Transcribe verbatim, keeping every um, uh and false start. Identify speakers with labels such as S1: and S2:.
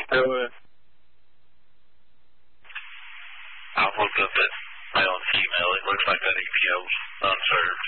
S1: Uh,
S2: I've looked up that male and female. It looks like that E P O's unserved.